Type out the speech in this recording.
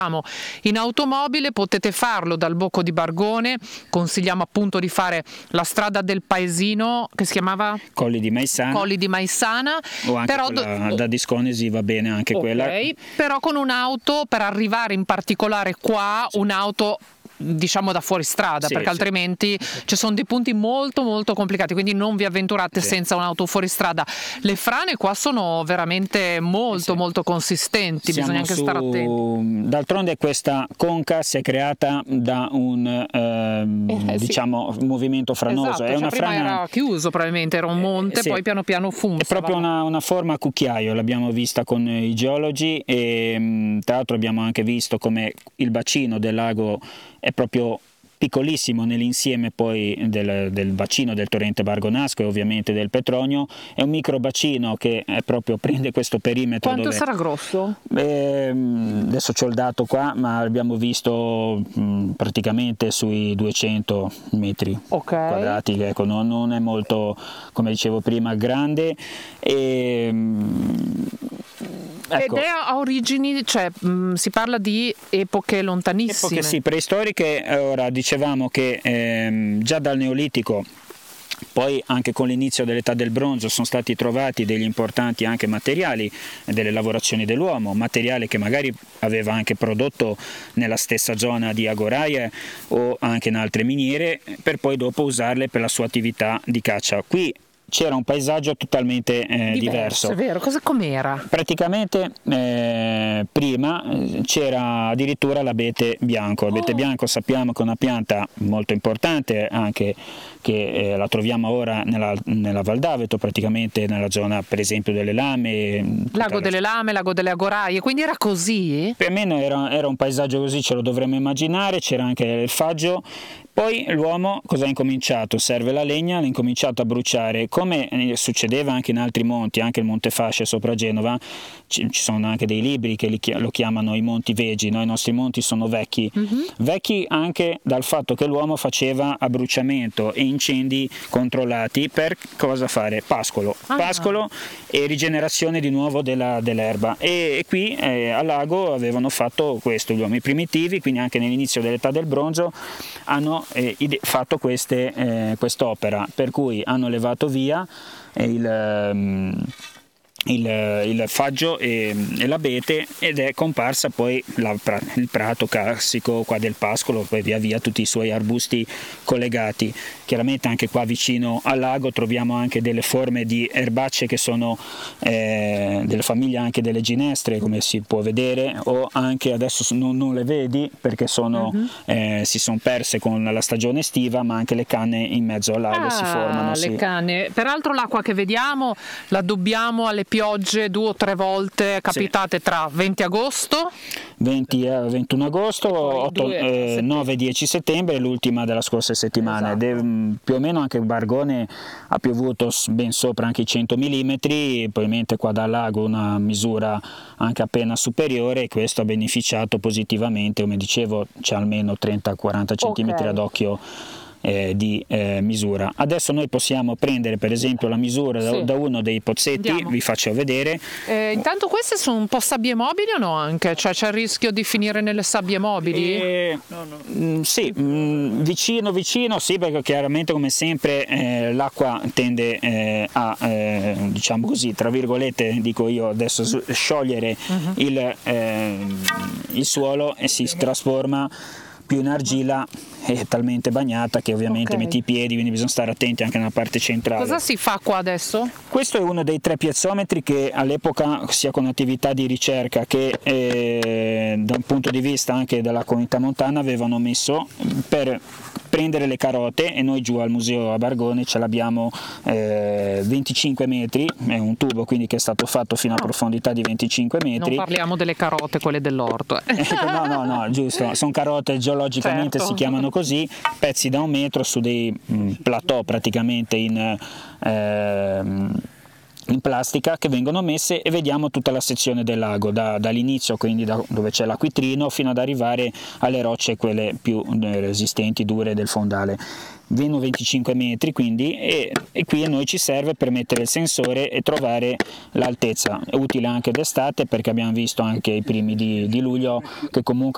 in automobile potete farlo dal Bocco di Bargone. Consigliamo appunto di fare la strada del paesino che si chiamava Colli di Maissana, o anche però da Disconesi va bene anche quella, però con un'auto, per arrivare in particolare qua, un'auto diciamo da fuoristrada, perché altrimenti ci sono dei punti molto molto complicati, quindi non vi avventurate senza un'auto fuoristrada. Le frane qua sono veramente molto molto consistenti, bisogna anche stare attenti. D'altronde questa conca si è creata da un diciamo movimento franoso. È una prima era chiuso, probabilmente era un monte, poi piano piano funziona. È proprio una forma a cucchiaio, l'abbiamo vista con i geologi, e tra l'altro abbiamo anche visto come il bacino del lago è proprio piccolissimo nell'insieme poi del bacino del torrente Bargonasco e ovviamente del Petronio. È un micro bacino che prende questo perimetro. Quanto sarà grosso? Adesso c'ho il dato qua, ma abbiamo visto praticamente sui 200 metri quadrati, ecco, non è molto, come dicevo prima, grande. Ecco. Ed ha origini, cioè si parla di epoche lontanissime. Epoche preistoriche. Ora dicevamo che già dal Neolitico, poi anche con l'inizio dell'età del bronzo, sono stati trovati degli importanti anche materiali delle lavorazioni dell'uomo, materiale che magari aveva anche prodotto nella stessa zona di Agoraie o anche in altre miniere, per poi dopo usarle per la sua attività di caccia. Qui c'era un paesaggio totalmente diverso. È vero, com'era? Praticamente prima c'era addirittura l'abete bianco. L'abete bianco sappiamo che è una pianta molto importante, anche che la troviamo ora nella Val d'Aveto, praticamente nella zona per esempio delle Lame. Lago delle Lame, Lago delle Agoraie, quindi era così? Per me era un paesaggio così, ce lo dovremmo immaginare, c'era anche il faggio. Poi l'uomo cosa ha incominciato? Serve la legna, l'ha incominciato a bruciare, come succedeva anche in altri monti, anche il Monte Fasce sopra Genova. Ci sono anche dei libri che lo chiamano i monti vegi, no? I nostri monti sono vecchi, vecchi anche dal fatto che l'uomo faceva abbruciamento e incendi controllati per cosa fare? Pascolo e rigenerazione di nuovo dell'erba, e qui al lago avevano fatto questo gli uomini primitivi, quindi anche nell'inizio dell'età del bronzo hanno fatto quest'opera, per cui hanno levato via il faggio e l'abete, ed è comparsa poi il prato classico qua del pascolo, poi via via tutti i suoi arbusti collegati. Chiaramente anche qua vicino al lago troviamo anche delle forme di erbacce che sono delle famiglie anche delle ginestre, come si può vedere, o anche adesso non le vedi perché si sono perse con la stagione estiva, ma anche le canne in mezzo al lago si formano. Le canne, peraltro l'acqua che vediamo la dobbiamo alle piogge 2 o 3 volte capitate tra 20 agosto 21 agosto, 9-10 settembre e l'ultima della scorsa settimana. Più o meno anche Bargone ha piovuto ben sopra anche i 100 mm, probabilmente qua dal lago una misura anche appena superiore, e questo ha beneficiato positivamente, come dicevo c'è almeno 30-40 cm ad occhio di misura. Adesso noi possiamo prendere per esempio la misura da uno dei pozzetti. Andiamo. Vi faccio vedere. Intanto queste sono un po' sabbie mobili o no anche? Cioè c'è il rischio di finire nelle sabbie mobili? Sì, vicino sì, perché chiaramente come sempre l'acqua tende a diciamo così, tra virgolette dico io adesso, sciogliere il suolo e si trasforma più in argilla, è talmente bagnata che ovviamente metti i piedi, quindi bisogna stare attenti anche nella parte centrale. Cosa si fa qua adesso? Questo è uno dei 3 piezometri che all'epoca, sia con attività di ricerca che da un punto di vista anche della comunità montana, avevano messo per prendere le carote, e noi giù al museo a Bargone ce l'abbiamo 25 metri, è un tubo quindi che è stato fatto fino a profondità di 25 metri. Non parliamo delle carote, quelle dell'orto. No, giusto, sono carote geologicamente, si chiamano così, pezzi da 1 metro su dei plateau praticamente in plastica, che vengono messe, e vediamo tutta la sezione del lago dall'inizio, quindi da dove c'è l'acquitrino, fino ad arrivare alle rocce quelle più resistenti, dure del fondale. Meno 25 metri quindi, e qui a noi ci serve per mettere il sensore e trovare l'altezza. È utile anche d'estate perché abbiamo visto anche i primi di luglio che comunque